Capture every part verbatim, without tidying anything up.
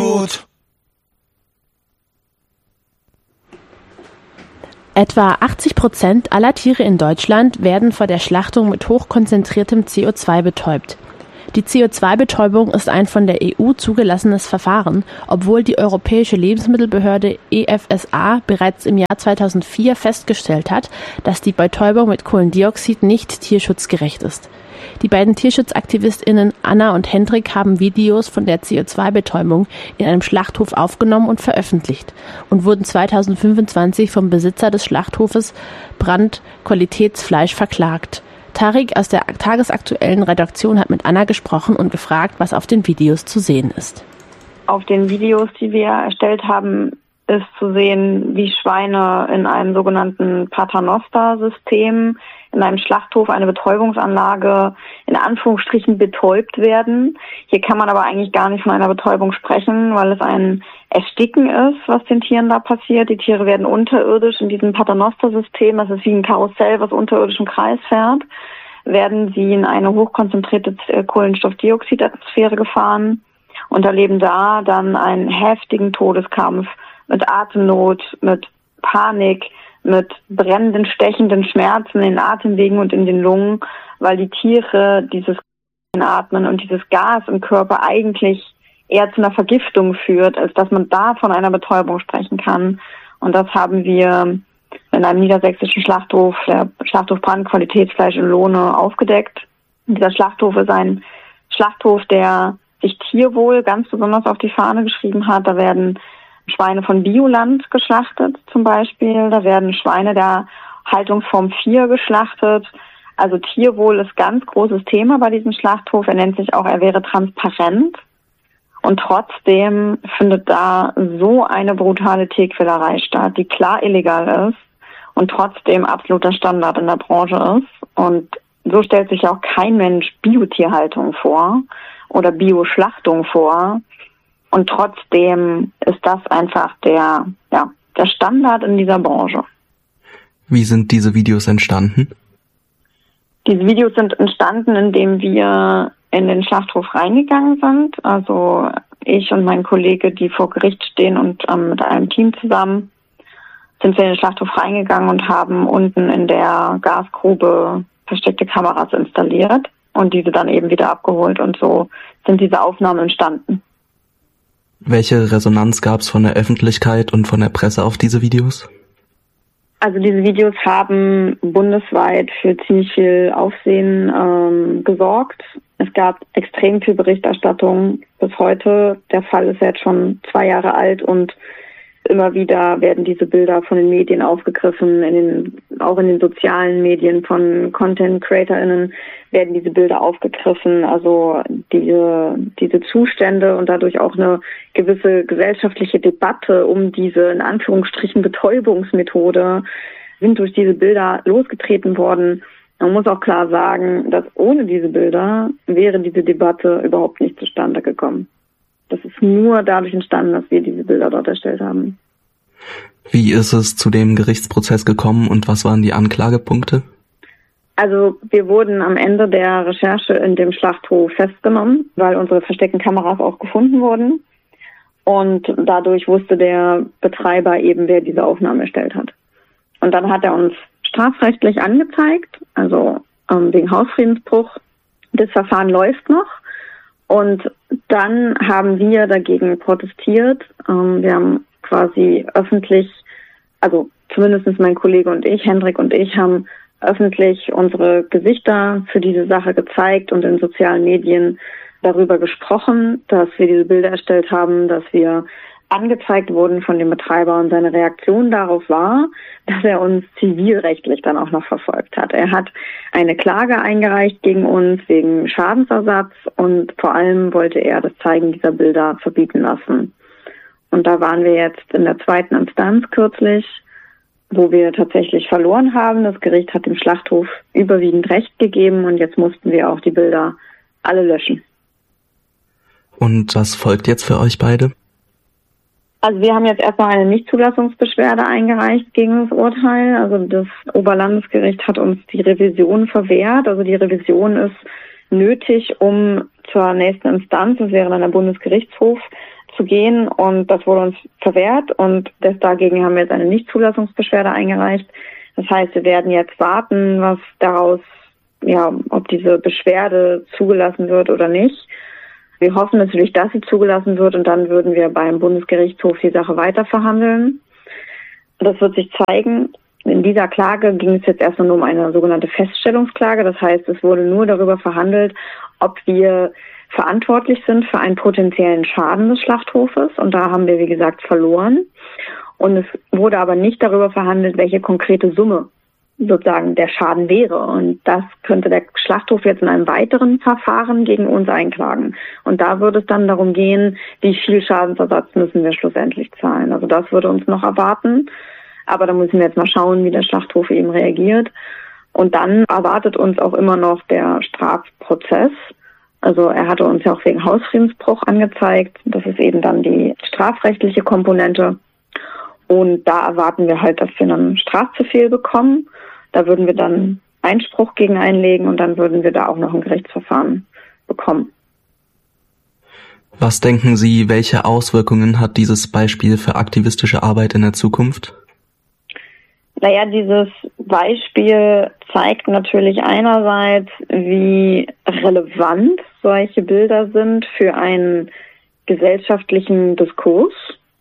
Tiertod. Etwa achtzig Prozent aller Tiere in Deutschland werden vor der Schlachtung mit hochkonzentriertem C O zwei betäubt. Die C O zwei Betäubung ist ein von der E U zugelassenes Verfahren, obwohl die Europäische Lebensmittelbehörde E F S A bereits im Jahr zweitausendvier festgestellt hat, dass die Betäubung mit Kohlendioxid nicht tierschutzgerecht ist. Die beiden TierschutzaktivistInnen Anna und Hendrik haben Videos von der C O zwei Betäubung in einem Schlachthof aufgenommen und veröffentlicht und wurden zweitausendfünfundzwanzig vom Besitzer des Schlachthofes Brand Qualitätsfleisch verklagt. Tarik aus der tagesaktuellen Redaktion hat mit Anna gesprochen und gefragt, was auf den Videos zu sehen ist. Auf den Videos, die wir erstellt haben, ist zu sehen, wie Schweine in einem sogenannten Paternoster-System in einem Schlachthof, eine Betäubungsanlage, in Anführungsstrichen betäubt werden. Hier kann man aber eigentlich gar nicht von einer Betäubung sprechen, weil es ein Ersticken ist, was den Tieren da passiert. Die Tiere werden unterirdisch in diesem Paternoster-System, das ist wie ein Karussell, was unterirdisch im Kreis fährt, werden sie in eine hochkonzentrierte Kohlenstoffdioxidatmosphäre gefahren und erleben da dann einen heftigen Todeskampf mit Atemnot, mit Panik, mit brennenden, stechenden Schmerzen in den Atemwegen und in den Lungen, weil die Tiere dieses Atmen und dieses Gas im Körper eigentlich eher zu einer Vergiftung führt, als dass man da von einer Betäubung sprechen kann. Und das haben wir in einem niedersächsischen Schlachthof, der Schlachthof Brand Qualitätsfleisch in Lohne, aufgedeckt. Und dieser Schlachthof ist ein Schlachthof, der sich Tierwohl ganz besonders auf die Fahne geschrieben hat. Da werden Schweine von Bioland geschlachtet zum Beispiel. Da werden Schweine der Haltungsform vier geschlachtet. Also Tierwohl ist ganz großes Thema bei diesem Schlachthof. Er nennt sich auch, er wäre transparent. Und trotzdem findet da so eine brutale Tierquälerei statt, die klar illegal ist und trotzdem absoluter Standard in der Branche ist. Und so stellt sich auch kein Mensch Biotierhaltung vor oder Bioschlachtung vor. Und trotzdem ist das einfach der, ja, der Standard in dieser Branche. Wie sind diese Videos entstanden? Diese Videos sind entstanden, indem wir in den Schlachthof reingegangen sind. Also ich und mein Kollege, die vor Gericht stehen und ähm, mit einem Team zusammen, sind wir in den Schlachthof reingegangen und haben unten in der Gasgrube versteckte Kameras installiert und diese dann eben wieder abgeholt. Und so sind diese Aufnahmen entstanden. Welche Resonanz gab es von der Öffentlichkeit und von der Presse auf diese Videos? Also diese Videos haben bundesweit für ziemlich viel Aufsehen ähm, gesorgt. Es gab extrem viel Berichterstattung bis heute. Der Fall ist jetzt schon zwei Jahre alt und immer wieder werden diese Bilder von den Medien aufgegriffen, in den, auch in den sozialen Medien von Content-CreatorInnen werden diese Bilder aufgegriffen. Also diese, diese Zustände und dadurch auch eine gewisse gesellschaftliche Debatte um diese in Anführungsstrichen Betäubungsmethode sind durch diese Bilder losgetreten worden. Man muss auch klar sagen, dass ohne diese Bilder wäre diese Debatte überhaupt nicht zustande gekommen. Das ist nur dadurch entstanden, dass wir diese Bilder dort erstellt haben. Wie ist es zu dem Gerichtsprozess gekommen und was waren die Anklagepunkte? Also wir wurden am Ende der Recherche in dem Schlachthof festgenommen, weil unsere versteckten Kameras auch gefunden wurden. Und dadurch wusste der Betreiber eben, wer diese Aufnahmen erstellt hat. Und dann hat er uns strafrechtlich angezeigt, also ähm, wegen Hausfriedensbruch. Das Verfahren läuft noch. Und dann haben wir dagegen protestiert. Ähm, wir haben quasi öffentlich, also zumindest mein Kollege und ich, Hendrik und ich, haben öffentlich unsere Gesichter für diese Sache gezeigt und in sozialen Medien darüber gesprochen, dass wir diese Bilder erstellt haben, dass wir angezeigt wurden von dem Betreiber und seine Reaktion darauf war, dass er uns zivilrechtlich dann auch noch verfolgt hat. Er hat eine Klage eingereicht gegen uns wegen Schadensersatz und vor allem wollte er das Zeigen dieser Bilder verbieten lassen. Und da waren wir jetzt in der zweiten Instanz kürzlich, wo wir tatsächlich verloren haben. Das Gericht hat dem Schlachthof überwiegend Recht gegeben und jetzt mussten wir auch die Bilder alle löschen. Und was folgt jetzt für euch beide? Also wir haben jetzt erstmal eine Nichtzulassungsbeschwerde eingereicht gegen das Urteil. Also das Oberlandesgericht hat uns die Revision verwehrt. Also die Revision ist nötig, um zur nächsten Instanz, das wäre dann der Bundesgerichtshof, zu gehen und das wurde uns verwehrt und des dagegen haben wir jetzt eine Nichtzulassungsbeschwerde eingereicht. Das heißt, wir werden jetzt warten, was daraus, ja, ob diese Beschwerde zugelassen wird oder nicht. Wir hoffen natürlich, dass sie zugelassen wird und dann würden wir beim Bundesgerichtshof die Sache weiter verhandeln. Das wird sich zeigen. In dieser Klage ging es jetzt erstmal nur um eine sogenannte Feststellungsklage. Das heißt, es wurde nur darüber verhandelt, ob wir verantwortlich sind für einen potenziellen Schaden des Schlachthofes. Und da haben wir, wie gesagt, verloren. Und es wurde aber nicht darüber verhandelt, welche konkrete Summe sozusagen der Schaden wäre. Und das könnte der Schlachthof jetzt in einem weiteren Verfahren gegen uns einklagen. Und da würde es dann darum gehen, wie viel Schadensersatz müssen wir schlussendlich zahlen. Also das würde uns noch erwarten. Aber da müssen wir jetzt mal schauen, wie der Schlachthof eben reagiert. Und dann erwartet uns auch immer noch der Strafprozess. Also er hatte uns ja auch wegen Hausfriedensbruch angezeigt. Das ist eben dann die strafrechtliche Komponente. Und da erwarten wir halt, dass wir einen Strafbefehl bekommen. Da würden wir dann Einspruch gegen einlegen und dann würden wir da auch noch ein Gerichtsverfahren bekommen. Was denken Sie, welche Auswirkungen hat dieses Beispiel für aktivistische Arbeit in der Zukunft? Naja, dieses Beispiel zeigt natürlich einerseits, wie relevant solche Bilder sind für einen gesellschaftlichen Diskurs.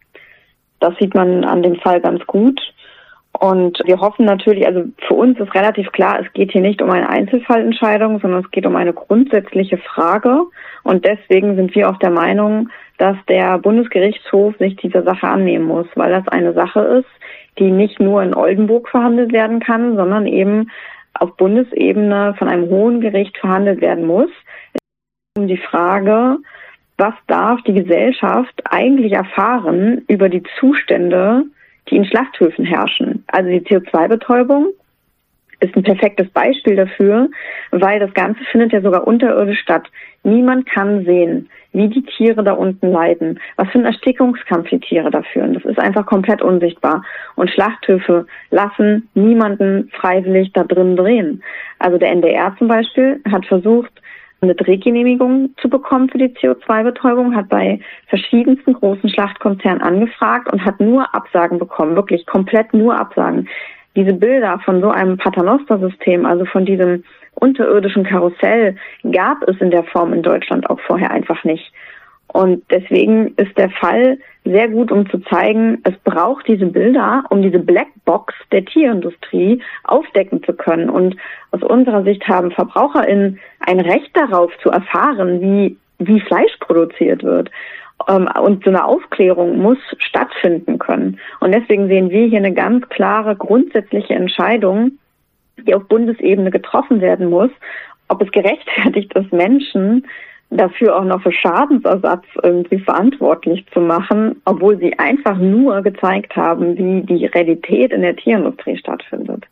Das sieht man an dem Fall ganz gut. Und wir hoffen natürlich, also für uns ist relativ klar, es geht hier nicht um eine Einzelfallentscheidung, sondern es geht um eine grundsätzliche Frage. Und deswegen sind wir auch der Meinung, dass der Bundesgerichtshof sich dieser Sache annehmen muss, weil das eine Sache ist, die nicht nur in Oldenburg verhandelt werden kann, sondern eben auf Bundesebene von einem hohen Gericht verhandelt werden muss. Es geht um die Frage, was darf die Gesellschaft eigentlich erfahren über die Zustände, die in Schlachthöfen herrschen? Also die C O zwei Betäubung ist ein perfektes Beispiel dafür, weil das Ganze findet ja sogar unterirdisch statt. Niemand kann sehen, wie die Tiere da unten leiden, was für einen Erstickungskampf die Tiere da führen. Das ist einfach komplett unsichtbar. Und Schlachthöfe lassen niemanden freiwillig da drin drehen. Also der N D R zum Beispiel hat versucht, eine Drehgenehmigung zu bekommen für die C O zwei Betäubung, hat bei verschiedensten großen Schlachtkonzernen angefragt und hat nur Absagen bekommen, wirklich komplett nur Absagen. Diese Bilder von so einem Paternoster-System, also von diesem unterirdischen Karussell, gab es in der Form in Deutschland auch vorher einfach nicht. Und deswegen ist der Fall sehr gut, um zu zeigen, es braucht diese Bilder, um diese Blackbox der Tierindustrie aufdecken zu können. Und aus unserer Sicht haben VerbraucherInnen ein Recht darauf zu erfahren, wie, wie Fleisch produziert wird. Und so eine Aufklärung muss stattfinden können. Und deswegen sehen wir hier eine ganz klare grundsätzliche Entscheidung, die auf Bundesebene getroffen werden muss, ob es gerechtfertigt ist, Menschen dafür auch noch für Schadensersatz irgendwie verantwortlich zu machen, obwohl sie einfach nur gezeigt haben, wie die Realität in der Tierindustrie stattfindet.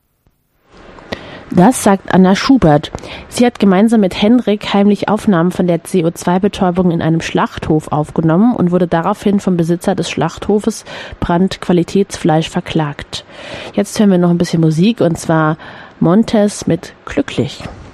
Das sagt Anna Schubert. Sie hat gemeinsam mit Henrik heimlich Aufnahmen von der C O zwei Betäubung in einem Schlachthof aufgenommen und wurde daraufhin vom Besitzer des Schlachthofes Brandt Qualitätsfleisch verklagt. Jetzt hören wir noch ein bisschen Musik und zwar Montes mit Glücklich.